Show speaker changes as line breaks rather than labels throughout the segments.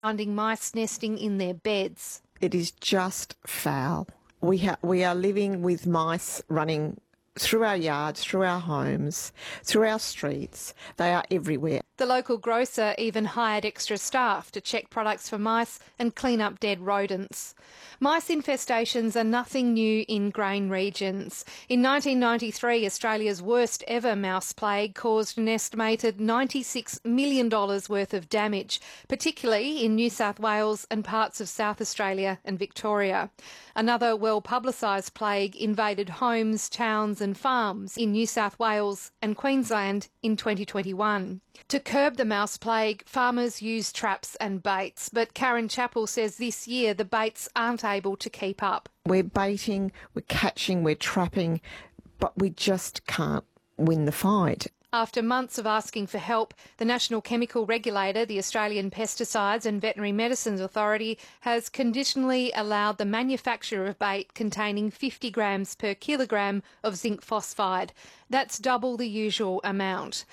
finding mice nesting in their beds.
It is just foul. We are living with mice running through our yards, through our homes, through our streets. They are everywhere.
The local grocer even hired extra staff to check products for mice and clean up dead rodents. Mice infestations are nothing new in grain regions. In 1993, Australia's worst ever mouse plague caused an estimated $96 million worth of damage, particularly in New South Wales and parts of South Australia and Victoria. Another well-publicised plague invaded homes, towns and farms in New South Wales and Queensland in 2021. To curb the mouse plague, farmers use traps and baits, but Karen Chappell says this year the baits aren't able to keep up.
We're baiting, we're catching, we're trapping, but we just can't win the fight.
After months of asking for help, the National Chemical Regulator, the Australian Pesticides and Veterinary Medicines Authority, has conditionally allowed the manufacture of bait containing 50 grams per kilogram of zinc phosphide. That's double the usual amount.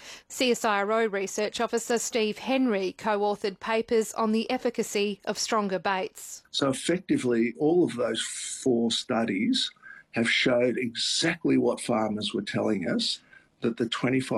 CSIRO Research Officer Steve Henry co-authored papers on the efficacy of stronger baits.
So effectively, all of those 4 studies have showed exactly what farmers were telling us, that the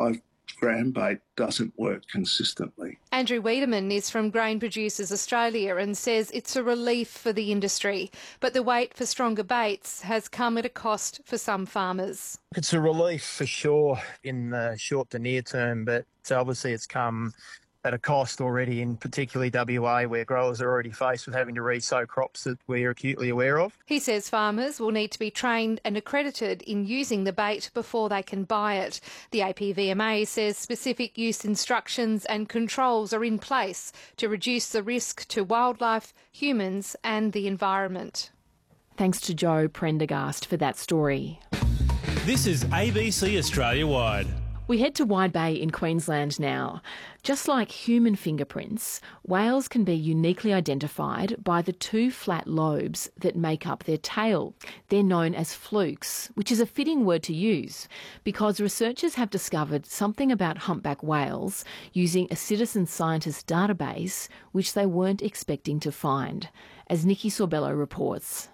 25-gram bait doesn't work consistently.
Andrew Wiedemann is from Grain Producers Australia and says it's a relief for the industry, but the wait for stronger baits has come at a cost for some farmers.
It's a relief for sure in the short to near term, but obviously it's come at a cost already, in particularly WA, where growers are already faced with having to re-sow crops that we're acutely aware of.
He says farmers will need to be trained and accredited in using the bait before they can buy it. The APVMA says specific use instructions and controls are in place to reduce the risk to wildlife, humans and the environment.
Thanks to Joe Prendergast for that story.
This is ABC Australia Wide.
We head to Wide Bay in Queensland now. Just like human fingerprints, whales can be uniquely identified by the 2 flat lobes that make up their tail. They're known as flukes, which is a fitting word to use because researchers have discovered something about humpback whales using a citizen scientist database which they weren't expecting to find, as Nikki Sorbello reports.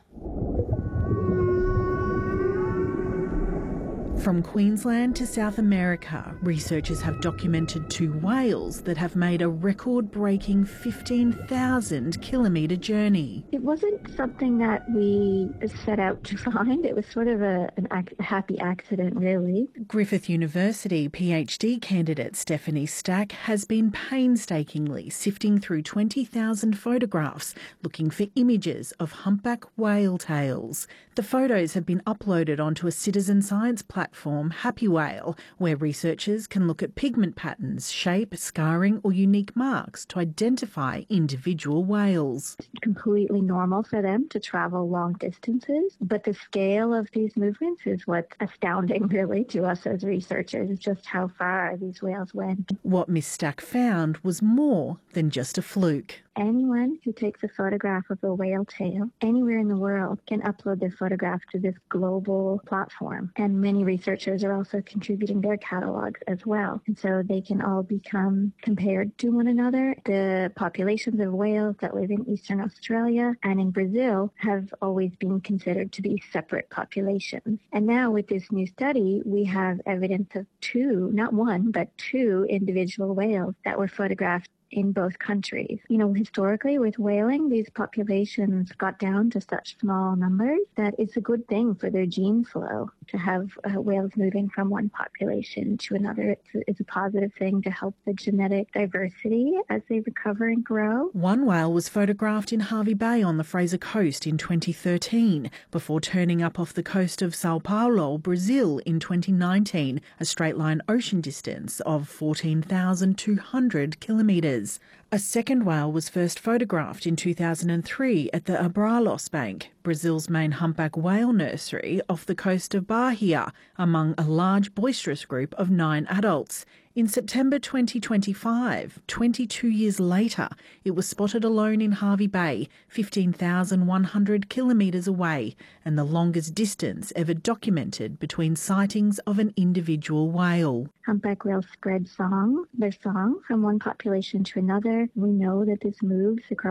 From Queensland to South America, researchers have documented 2 whales that have made a record-breaking 15,000 kilometre journey.
It wasn't something that we set out to find. It was sort of a happy accident, really.
Griffith University PhD candidate Stephanie Stack has been painstakingly sifting through 20,000 photographs looking for images of humpback whale tails. The photos have been uploaded onto a citizen science platform, Happy Whale, where researchers can look at pigment patterns, shape, scarring or unique marks to identify individual whales.
It's completely normal for them to travel long distances, but the scale of these movements is what's astounding really to us as researchers, just how far these whales went.
What Miss Stack found was more than just a fluke.
Anyone who takes a photograph of a whale tail anywhere in the world can upload their photograph to this global platform. And many researchers are also contributing their catalogues as well. And so they can all become compared to one another. The populations of whales that live in Eastern Australia and in Brazil have always been considered to be separate populations. And now with this new study, we have evidence of 2, not 1, but 2 individual whales that were photographed in both countries. You know, historically with whaling, these populations got down to such small numbers that it's a good thing for their gene flow to have whales moving from one population to another. It's a positive thing to help the genetic diversity as they recover and grow.
One whale was photographed in Hervey Bay on the Fraser Coast in 2013 before turning up off the coast of Sao Paulo, Brazil in 2019, a straight line ocean distance of 14,200 kilometres. A second whale was first photographed in 2003 at the Abralos Bank, Brazil's main humpback whale nursery off the coast of Bahia, among a large boisterous group of 9 adults. In September 2025, 22 years later, it was spotted alone in Hervey Bay, 15,100 kilometres away, and the longest distance ever documented between sightings of an individual whale.
Humpback whales spread their song from one population to another. We know that this moves across